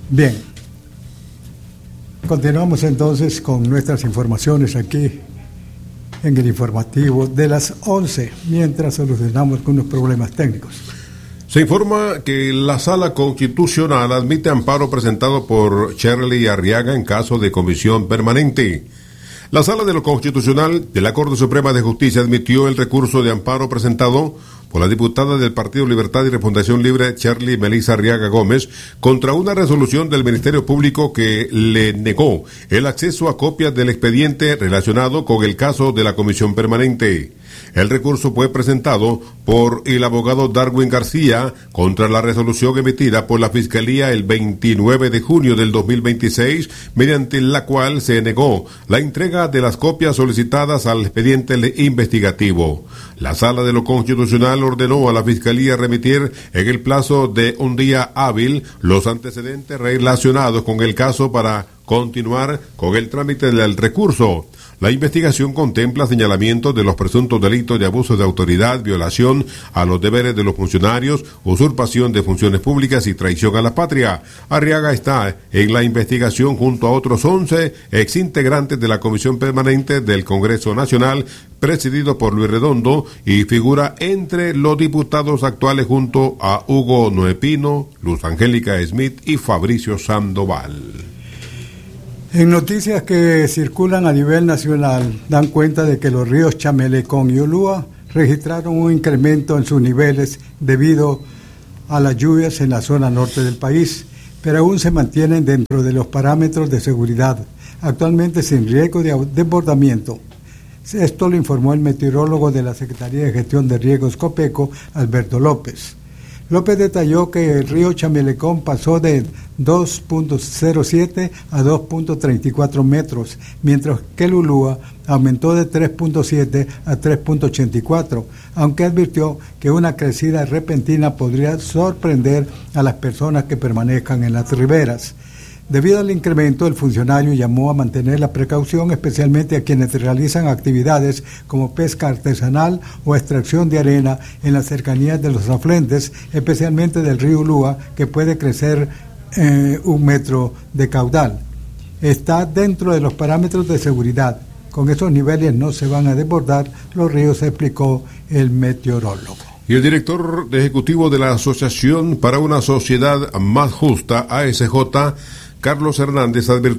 Bien, continuamos entonces con nuestras informaciones aquí en el informativo de las 11, mientras solucionamos unos problemas técnicos. Se informa que la Sala Constitucional admite amparo presentado por Shirley Arriaga en caso de comisión permanente. La Sala de lo Constitucional de la Corte Suprema de Justicia admitió el recurso de amparo presentado por la diputada del Partido Libertad y Refundación Libre, Shirley Melissa Arriaga Gómez, contra una resolución del Ministerio Público que le negó el acceso a copias del expediente relacionado con el caso de la comisión permanente. El recurso fue presentado por el abogado Darwin García contra la resolución emitida por la Fiscalía el 29 de junio del 2026, mediante la cual se negó la entrega de las copias solicitadas al expediente investigativo. La Sala de lo Constitucional ordenó a la Fiscalía remitir en el plazo de un día hábil los antecedentes relacionados con el caso para continuar con el trámite del recurso. La investigación contempla señalamientos de los presuntos delitos de abuso de autoridad, violación a los deberes de los funcionarios, usurpación de funciones públicas y traición a la patria. Arriaga está en la investigación junto a otros 11 exintegrantes de la Comisión Permanente del Congreso Nacional, presidido por Luis Redondo, y figura entre los diputados actuales junto a Hugo Noepino, Luz Angélica Smith y Fabricio Sandoval. En noticias que circulan a nivel nacional, dan cuenta de que los ríos Chamelecón y Ulúa registraron un incremento en sus niveles debido a las lluvias en la zona norte del país, pero aún se mantienen dentro de los parámetros de seguridad, actualmente sin riesgo de desbordamiento. Esto lo informó el meteorólogo de la Secretaría de Gestión de Riesgos Copeco, Alberto López. López detalló que el río Chamelecón pasó de 2.07 a 2.34 metros, mientras que el Ulúa aumentó de 3.7 a 3.84, aunque advirtió que una crecida repentina podría sorprender a las personas que permanezcan en las riberas. Debido al incremento, el funcionario llamó a mantener la precaución, especialmente a quienes realizan actividades como pesca artesanal o extracción de arena en las cercanías de los afluentes, especialmente del río Ulúa, que puede crecer 1 metro de caudal. Está dentro de los parámetros de seguridad. Con esos niveles no se van a desbordar los ríos, explicó el meteorólogo. Y el director ejecutivo de la Asociación para una Sociedad Más Justa, ASJ, Carlos Hernández, advirtió